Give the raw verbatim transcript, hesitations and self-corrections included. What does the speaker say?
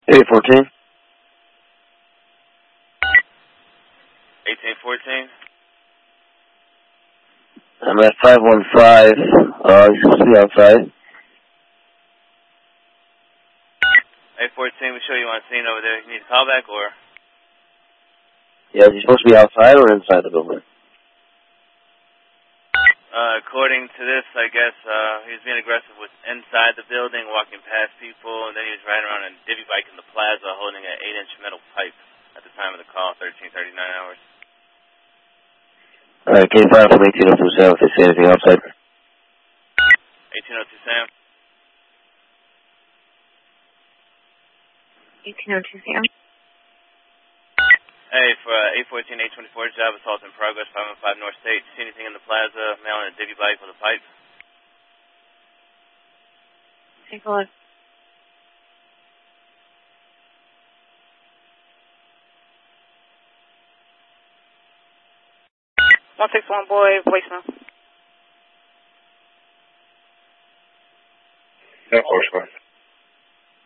eight fourteen. eighteen fourteen. I'm at five one five. Uh, you're supposed to be outside. eight fourteen, we show you on scene over there. You need a call back or? Yeah, is he supposed to be outside or inside the building? Uh, according to this, I guess, uh, he was being aggressive with inside the building, walking past people, and then he was riding around on a divvy bike in the plaza holding an eight inch metal pipe at the time of the call, thirteen thirty-nine hours. Alright, K five from eighteen oh two Sam if they say anything outside. eighteen oh two Sam. eighteen oh two Sam. Hey, for uh, eight fourteen, eight twenty-four, job assault in progress, five one five North State. See anything in the plaza, male on a divvy bike with a pipe? Take a look. one six one boy, voicemail. Yeah, of course,